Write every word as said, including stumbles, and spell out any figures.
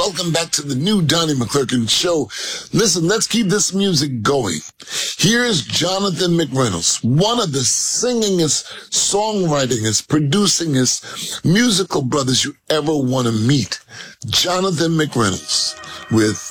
Welcome back to the new Donnie McClurkin show. Listen, let's keep this music going. Here's Jonathan McReynolds, one of the singingest, songwritingest, producingest musical brothers you ever want to meet. Jonathan McReynolds with